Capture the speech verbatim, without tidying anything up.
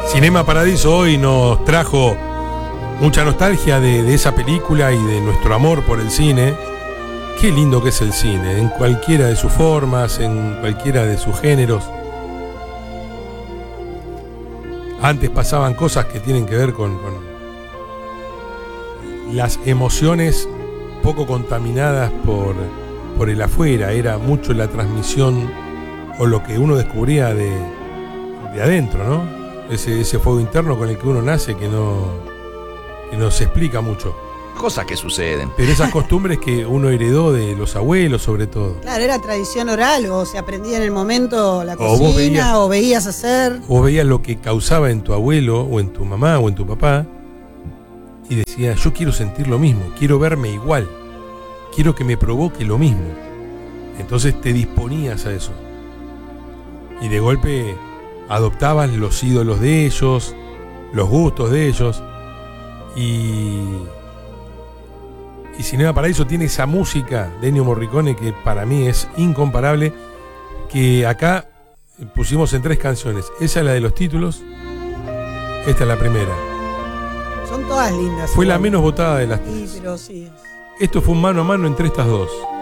Cinema Paradiso hoy nos trajo mucha nostalgia de, de esa película y de nuestro amor por el cine. Qué lindo que es el cine, en cualquiera de sus formas, en cualquiera de sus géneros. Antes pasaban cosas que tienen que ver con, con las emociones poco contaminadas por, por el afuera. Era mucho la transmisión o lo que uno descubría de, de adentro, ¿no? Ese, ese fuego interno con el que uno nace que no, que no se explica mucho. Cosas que suceden. Pero esas costumbres que uno heredó de los abuelos, sobre todo. Claro, era tradición oral, o se aprendía en el momento la O cocina, vos veías- o veías hacer. Vos veías lo que causaba en tu abuelo, o en tu mamá, o en tu papá, y decías, yo quiero sentir lo mismo, quiero verme igual, quiero que me provoque lo mismo. Entonces te disponías a eso. Y de golpe adoptabas los ídolos de ellos, los gustos de ellos, y... Y Cinema Paradiso tiene esa música de Ennio Morricone que para mí es incomparable, que acá pusimos en tres canciones. Esa es la de los títulos, esta es la primera. Son todas lindas. Fue la igual. menos votada de las Sí, tres. pero sí. Esto fue un mano a mano entre estas dos.